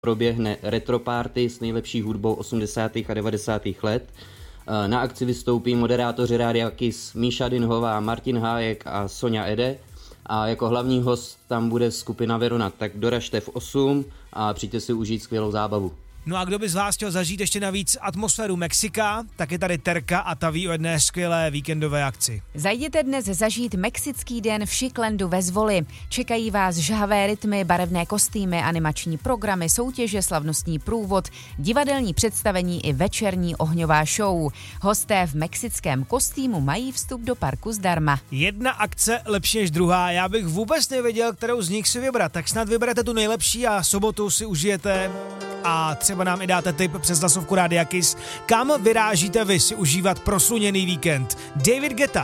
proběhne retro party s nejlepší hudbou 80. a 90. let. Na akci vystoupí moderátoři Rádia Kiss Míša Dinhová, Martin Hájek a Sonja Ede. A jako hlavní host tam bude skupina Verona. Tak doražte v 8 a přijďte si užít skvělou zábavu. No a kdo by z vás chtěl zažít ještě navíc atmosféru Mexika, tak je tady Terka a ta ví o jedné skvělé víkendové akci. Zajděte dnes zažít Mexický den v Chicklandu ve Zvoli. Čekají vás žhavé rytmy, barevné kostýmy, animační programy, soutěže, slavnostní průvod, divadelní představení i večerní ohňová show. Hosté v mexickém kostýmu mají vstup do parku zdarma. Jedna akce lepší než druhá, já bych vůbec nevěděl, kterou z nich si vybrat, tak snad vyberete tu nejlepší a sobotu si užijete a třeba nám i dáte tip přes hlasovku Rádia Kiss, kam vyrážíte vy si užívat prosluněný víkend. David Guetta.